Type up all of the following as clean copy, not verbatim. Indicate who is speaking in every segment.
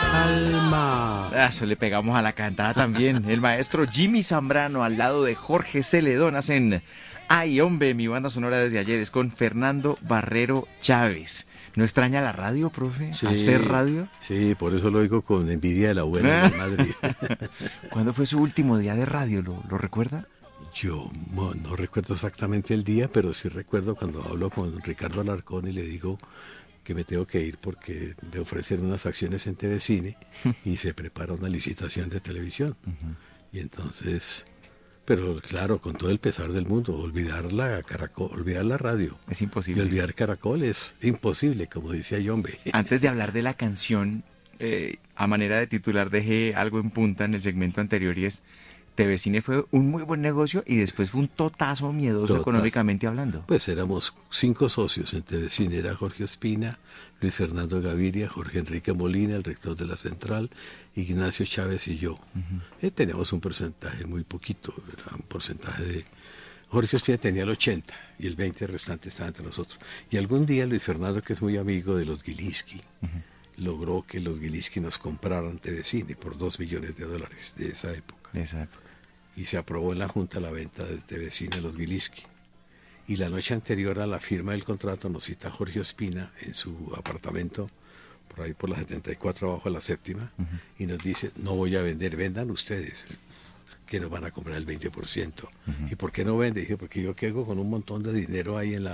Speaker 1: Alma.
Speaker 2: Eso le pegamos a la cantada también. El maestro Jimmy Zambrano al lado de Jorge Celedón hacen Ay, hombre, mi banda sonora desde ayer es con Fernando Barrero Chávez. ¿No extraña la radio, profe?
Speaker 1: Sí,
Speaker 2: ¿Hacer radio?
Speaker 1: Sí, por eso lo digo con envidia de la abuela de Madrid.
Speaker 2: ¿Cuándo fue su último día de radio? ¿Lo recuerda?
Speaker 1: Yo no recuerdo exactamente el día, pero sí recuerdo cuando hablo con Ricardo Alarcón y le digo que me tengo que ir porque me ofrecen unas acciones en TV Cine y se prepara una licitación de televisión. Y entonces, pero claro, con todo el pesar del mundo, olvidar la radio.
Speaker 2: Es imposible.
Speaker 1: Y olvidar Caracol es imposible, como decía Yombe.
Speaker 2: Antes de hablar de la canción, a manera de titular dejé algo en punta en el segmento anterior y es TV Cine fue un muy buen negocio y después fue un totazo miedoso económicamente hablando.
Speaker 1: Pues éramos 5 socios en TV Cine, era Jorge Ospina, Luis Fernando Gaviria, Jorge Enrique Molina, el rector de la Central, Ignacio Chávez y yo. Teníamos un porcentaje muy poquito, era un porcentaje de... Jorge Ospina tenía el 80 y el 20 restante estaba entre nosotros. Y algún día Luis Fernando, que es muy amigo de los Gilinski, logró que los Gilinski nos compraran TV Cine por $2 millones de esa época. Y se aprobó en la Junta la venta de TV Cine a los Gilinski. Y la noche anterior a la firma del contrato nos cita Jorge Ospina en su apartamento, por ahí por la 74 abajo de la séptima, y nos dice, no voy a vender, vendan ustedes, que nos van a comprar el 20%. ¿Y por qué no vende? Dije, porque yo quedo con un montón de dinero ahí en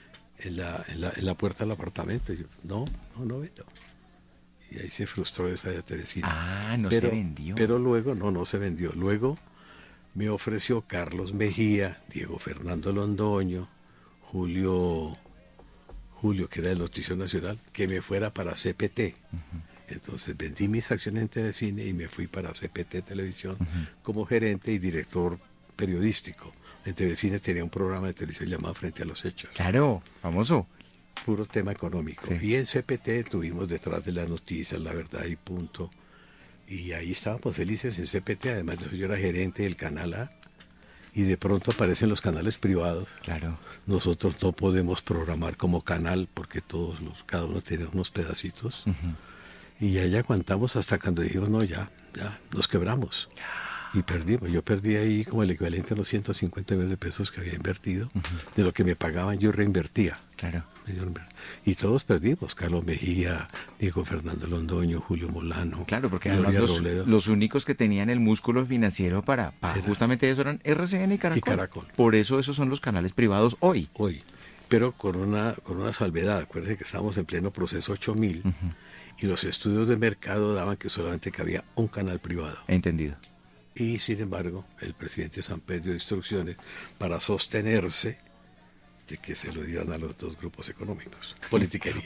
Speaker 1: la puerta del apartamento. Y yo, no vendo. Y ahí se frustró esa de TV Cine.
Speaker 2: Se vendió.
Speaker 1: Pero luego, no se vendió. Luego me ofreció Carlos Mejía, Diego Fernando Londoño, Julio, que era del Noticiero Nacional, que me fuera para CPT. Entonces vendí mis acciones en TV Cine y me fui para CPT Televisión como gerente y director periodístico. En TV Cine tenía un programa de televisión llamado Frente a los Hechos.
Speaker 2: Claro, famoso.
Speaker 1: Puro tema económico. Sí. Y en CPT tuvimos Detrás de las Noticias, La Verdad y Punto. Y ahí estábamos felices en CPT, además de eso yo era gerente del Canal A. Y de pronto aparecen los canales privados.
Speaker 2: Claro.
Speaker 1: Nosotros no podemos programar como canal porque cada uno tiene unos pedacitos. Y ahí aguantamos hasta cuando dijeron, no, ya, nos quebramos. Y perdimos. Yo perdí ahí como el equivalente a los 150 millones de pesos que había invertido. De lo que me pagaban yo reinvertía.
Speaker 2: Claro.
Speaker 1: Y todos perdimos. Carlos Mejía, Diego Fernando Londoño, Julio Molano.
Speaker 2: Claro, porque además los únicos que tenían el músculo financiero para justamente eso eran RCN y Caracol. Por eso esos son los canales privados hoy.
Speaker 1: Pero con una salvedad. Acuérdense que estábamos en pleno proceso 8000 y los estudios de mercado daban que solamente cabía un canal privado.
Speaker 2: Entendido.
Speaker 1: Y sin embargo, el presidente Samper dio instrucciones para sostenerse de que se lo dieran a los dos grupos económicos. Politiquería.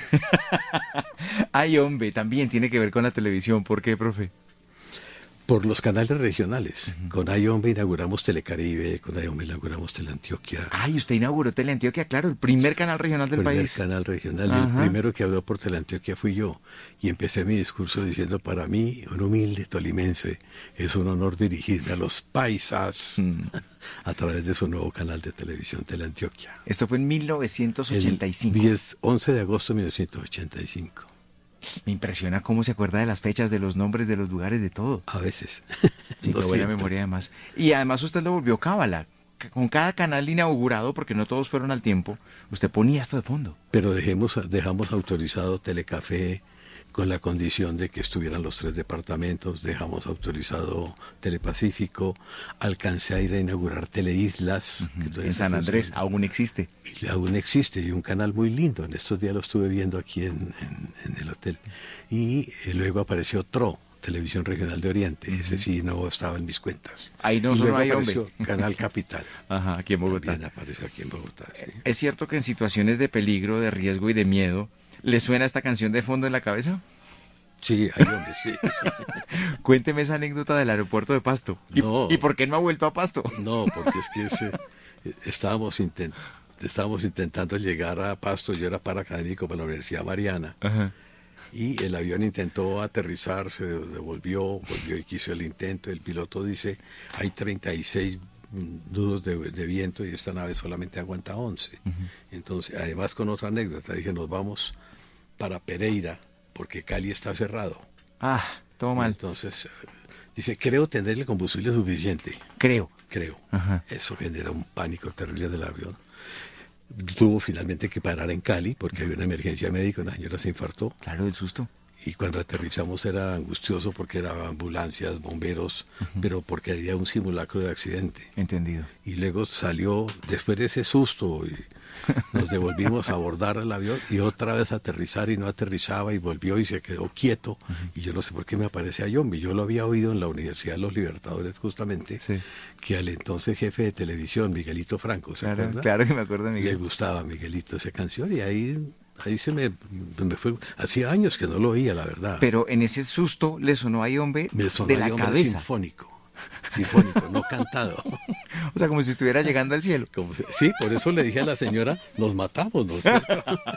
Speaker 2: Ay, hombre, también tiene que ver con la televisión. ¿Por qué, profe?
Speaker 1: Por los canales regionales. Con Ayombe inauguramos Telecaribe, con Ayombe inauguramos Teleantioquia.
Speaker 2: Ay, usted inauguró Teleantioquia, claro, el primer canal regional del país.
Speaker 1: El primer canal regional, y el primero que habló por Teleantioquia fui yo. Y empecé mi discurso diciendo, para mí, un humilde tolimense, es un honor dirigirme a los paisas a través de su nuevo canal de televisión, Teleantioquia.
Speaker 2: Esto fue en 1985.
Speaker 1: El 11 de agosto de 1985.
Speaker 2: Me impresiona cómo se acuerda de las fechas, de los nombres, de los lugares, de todo.
Speaker 1: A veces.
Speaker 2: Sí, no buena memoria además. Y además usted lo volvió cábala. Con cada canal inaugurado, porque no todos fueron al tiempo, usted ponía esto de fondo.
Speaker 1: Pero dejamos autorizado Telecafé con la condición de que estuvieran los 3 departamentos, dejamos autorizado Telepacífico, alcancé a ir a inaugurar Teleislas.
Speaker 2: En San Andrés, aún existe.
Speaker 1: Y aún existe, y un canal muy lindo, en estos días lo estuve viendo aquí en el hotel. Y luego apareció TRO, Televisión Regional de Oriente, ese sí no estaba en mis cuentas.
Speaker 2: Ahí no solo hay
Speaker 1: apareció Canal Capital.
Speaker 2: Aquí en Bogotá.
Speaker 1: También apareció aquí en Bogotá, sí.
Speaker 2: ¿Es cierto que en situaciones de peligro, de riesgo y de miedo, le suena esta canción de fondo en la cabeza?
Speaker 1: Sí, hay hombre, sí.
Speaker 2: Cuénteme esa anécdota del aeropuerto de Pasto. ¿Y por qué no ha vuelto a Pasto?
Speaker 1: No, porque es que estábamos intentando llegar a Pasto, yo era paraacadémico para la Universidad Mariana, y el avión intentó aterrizar, se volvió y quiso el intento, el piloto dice, hay 36 nudos de viento y esta nave solamente aguanta 11. Entonces, además con otra anécdota, dije, nos vamos para Pereira, porque Cali está cerrado.
Speaker 2: Ah, todo mal.
Speaker 1: Entonces, dice, creo tener el combustible suficiente.
Speaker 2: Creo. Ajá.
Speaker 1: Eso genera un pánico terrible del avión. Tuvo finalmente que parar en Cali porque había una emergencia médica, una señora se infartó.
Speaker 2: Claro, del susto.
Speaker 1: Y cuando aterrizamos era angustioso porque eran ambulancias, bomberos, pero porque había un simulacro de accidente.
Speaker 2: Entendido.
Speaker 1: Y luego salió, después de ese susto, y nos devolvimos a abordar el avión y otra vez a aterrizar y no aterrizaba y volvió y se quedó quieto. Y yo no sé por qué me aparece a Yombi. Yo lo había oído en la Universidad de los Libertadores justamente,
Speaker 2: Sí.
Speaker 1: que al entonces jefe de televisión, Miguelito Franco, ¿se acuerda?
Speaker 2: Claro que me acuerdo de
Speaker 1: Le
Speaker 2: Miguel.
Speaker 1: gustaba a Miguelito esa canción y ahí se me fue. Hacía años que no lo oía, la verdad.
Speaker 2: Pero en ese susto le sonó a Yombe
Speaker 1: Me sonó
Speaker 2: de la
Speaker 1: hombre
Speaker 2: cabeza.
Speaker 1: sinfónico, no cantado.
Speaker 2: O sea, como si estuviera llegando al cielo.
Speaker 1: Sí, por eso le dije a la señora, nos matamos, ¿no es cierto?